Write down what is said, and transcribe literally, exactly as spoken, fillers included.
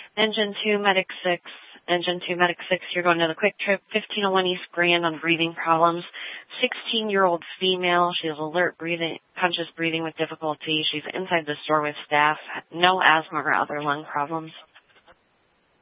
Engine two, Medic six. Engine two, Medic six, you're going to the Quick Trip, fifteen oh one East Grand on breathing problems. sixteen-year-old female. She has alert breathing, conscious breathing with difficulty. She's inside the store with staff. No asthma or other lung problems.